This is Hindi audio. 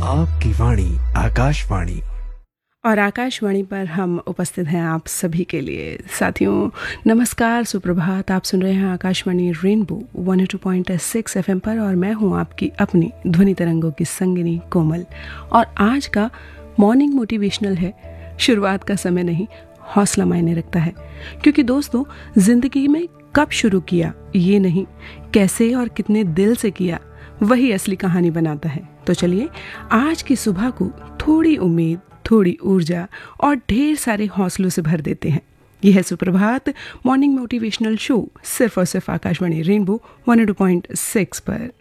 आपकी वाणी आकाशवाणी। और आकाशवाणी पर हम उपस्थित हैं आप सभी के लिए। साथियों नमस्कार, सुप्रभात। आप सुन रहे हैं आकाशवाणी रेनबो 102.6 एफएम पर और मैं हूं आपकी अपनी ध्वनि तरंगों की संगिनी कोमल। और आज का मॉर्निंग मोटिवेशनल है। शुरुआत का समय नहीं, हौसला मायने रखता है। क्योंकि दोस्तों, जिंदगी में कब शुरू किया ये नहीं, कैसे और कितने दिल से किया वही असली कहानी बनाता है। तो चलिए आज की सुबह को थोड़ी उम्मीद, थोड़ी ऊर्जा और ढेर सारे हौसलों से भर देते हैं। यह है सुप्रभात मॉर्निंग मोटिवेशनल शो, सिर्फ और सिर्फ आकाशवाणी रेनबो 102.6 पर।